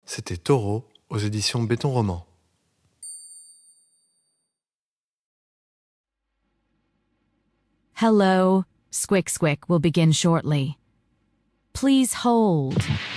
C'était Taureau aux éditions Béton Roman. Hello, Squick Squick will begin shortly. Please hold.